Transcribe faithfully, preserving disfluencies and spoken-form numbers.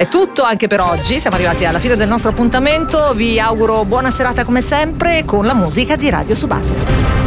È tutto anche per oggi, siamo arrivati alla fine del nostro appuntamento. Vi auguro buona serata come sempre con la musica di Radio Subasio.